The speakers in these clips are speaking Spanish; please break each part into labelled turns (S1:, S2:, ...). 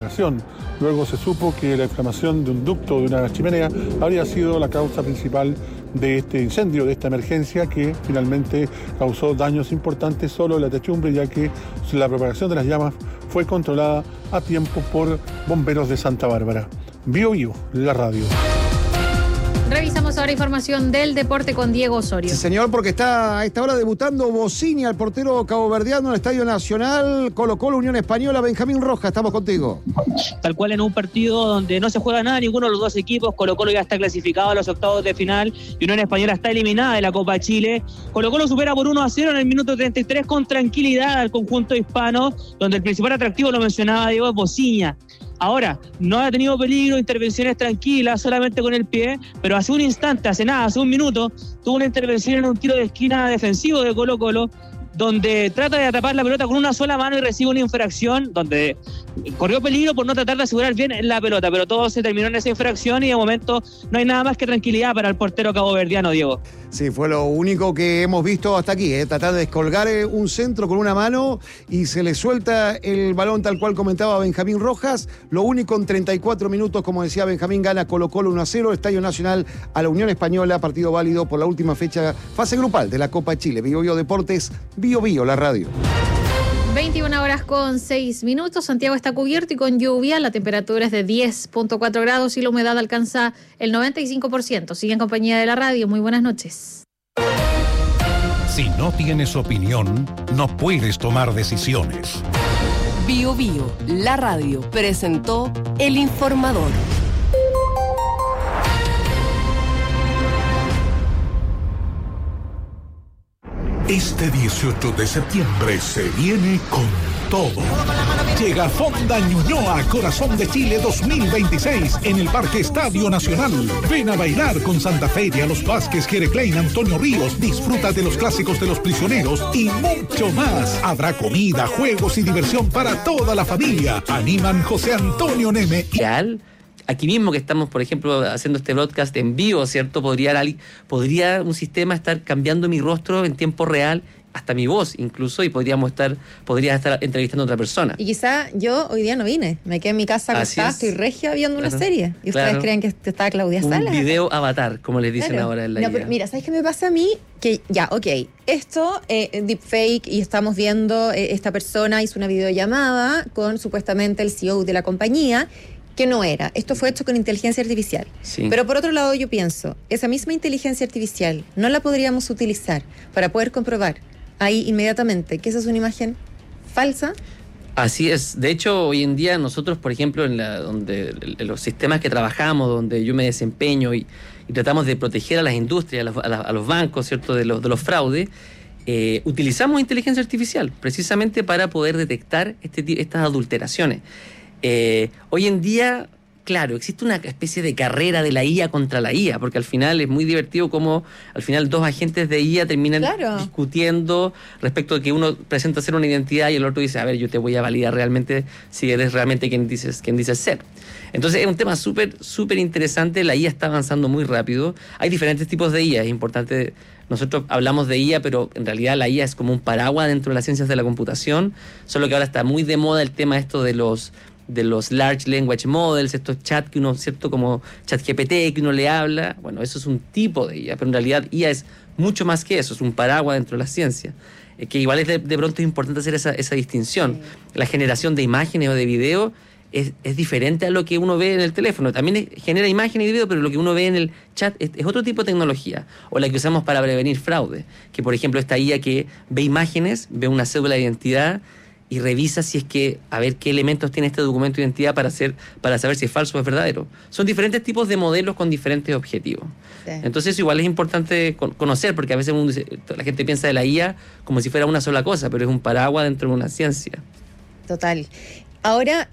S1: reparación. Luego se supo que la inflamación de un ducto de una chimenea habría sido la causa principal de este incendio, de esta emergencia, que finalmente causó daños importantes solo en la techumbre, ya que la propagación de las llamas fue controlada a tiempo por bomberos de Santa Bárbara. Bio Bio, la radio.
S2: Revisamos ahora información del deporte con Diego Osorio.
S3: Sí, señor, porque está a esta hora debutando Bocini, al portero caboverdiano en el Estadio Nacional. Colo-Colo, Unión Española, Benjamín Rojas, estamos contigo.
S4: Tal cual, en un partido donde no se juega nada, ninguno de los dos equipos. Colo-Colo ya está clasificado a los octavos de final y Unión Española está eliminada de la Copa Chile. Colo-Colo supera por 1-0 en el minuto 33 con tranquilidad al conjunto hispano, donde el principal atractivo, lo mencionaba Diego, es Bociña. Ahora, no ha tenido peligro, intervenciones tranquilas, solamente con el pie, pero hace un instante, hace un minuto, tuvo una intervención en un tiro de esquina defensivo de Colo-Colo, donde trata de atrapar la pelota con una sola mano y recibe una infracción, donde corrió peligro por no tratar de asegurar bien la pelota, pero todo se terminó en esa infracción y de momento no hay nada más que tranquilidad para el portero caboverdiano, Diego.
S3: Sí, fue lo único que hemos visto hasta aquí, tratar de descolgar un centro con una mano y se le suelta el balón tal cual comentaba Benjamín Rojas. Lo único en 34 minutos, como decía Benjamín, gana Colo-Colo 1-0, Estadio Nacional a la Unión Española, partido válido por la última fecha, fase grupal de la Copa Chile. Bio Bio Deportes, Bio Bio, la radio.
S2: 21:06. Santiago está cubierto y con lluvia. La temperatura es de 10.4 grados y la humedad alcanza el 95%. Sigue en compañía de la radio. Muy buenas noches.
S5: Si no tienes opinión, no puedes tomar decisiones.
S6: Bio Bio, la radio, presentó El Informador.
S5: Este 18 de septiembre se viene con todo. Llega Fonda Ñuñoa, Corazón de Chile 2026 en el Parque Estadio Nacional. Ven a bailar con Santa Fe, Los Vázquez, Jere Klein, Antonio Ríos. Disfruta de los clásicos de los prisioneros y mucho más. Habrá comida, juegos y diversión para toda la familia. Animan José Antonio Neme.
S7: Aquí mismo que estamos, por ejemplo, haciendo este broadcast en vivo, ¿cierto? Podría un sistema estar cambiando mi rostro en tiempo real, hasta mi voz incluso, y podría estar entrevistando a otra persona.
S8: Y quizá yo hoy día no vine, me quedé en mi casa acostada, estoy regia viendo una serie. Y ustedes creen que estaba Claudia Salas.
S7: Un video avatar, como les dicen ahora en la
S8: guía. Pero mira, ¿sabes qué me pasa a mí? Que esto, deepfake, y estamos viendo, esta persona hizo una videollamada con supuestamente el CEO de la compañía, que no era. Esto fue hecho con inteligencia artificial. Sí. Pero por otro lado yo pienso, esa misma inteligencia artificial no la podríamos utilizar para poder comprobar ahí inmediatamente que esa es una imagen falsa.
S7: Así es. De hecho, hoy en día nosotros, por ejemplo, en los sistemas que trabajamos, donde yo me desempeño y tratamos de proteger a las industrias, a los bancos, ¿cierto?, de los fraudes, utilizamos inteligencia artificial precisamente para poder detectar estas adulteraciones. Hoy en día, claro, existe una especie de carrera de la IA contra la IA, porque al final es muy divertido como al final dos agentes de IA terminan discutiendo respecto de que uno presenta ser una identidad y el otro dice, a ver, yo te voy a validar realmente si eres realmente quien dices ser. Entonces es un tema súper interesante. La IA está avanzando muy rápido. Hay diferentes tipos de IA, es importante. Nosotros hablamos de IA, pero en realidad la IA es como un paraguas dentro de las ciencias de la computación, solo que ahora está muy de moda el tema esto de los large language models, estos chats que uno, ¿cierto?, como ChatGPT, que uno le habla. Bueno, eso es un tipo de IA, pero en realidad IA es mucho más que eso, es un paraguas dentro de la ciencia. Que igual es de pronto es importante hacer esa distinción. Sí. La generación de imágenes o de video es diferente a lo que uno ve en el teléfono. También genera imágenes y video, pero lo que uno ve en el chat es otro tipo de tecnología, o la que usamos para prevenir fraude, que por ejemplo esta IA que ve imágenes, ve una cédula de identidad y revisa si es que, a ver qué elementos tiene este documento de identidad para saber si es falso o es verdadero. Son diferentes tipos de modelos con diferentes objetivos. Sí. Entonces eso igual es importante conocer, porque a veces la gente piensa de la IA como si fuera una sola cosa, pero es un paraguas dentro de una ciencia.
S8: Total. Ahora,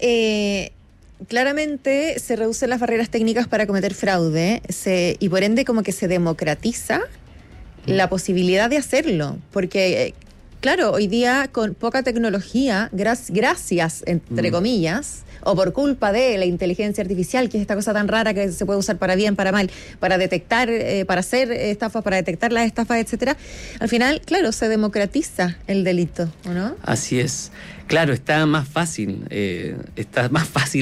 S8: claramente se reducen las barreras técnicas para cometer fraude y por ende como que se democratiza la posibilidad de hacerlo, porque claro, hoy día con poca tecnología, gracias entre comillas, o por culpa de la inteligencia artificial, que es esta cosa tan rara que se puede usar para bien, para mal, para detectar, para hacer estafas, para detectar las estafas, etcétera. Al final, claro, se democratiza el delito, ¿o no?
S7: Así es. Claro, está más fácil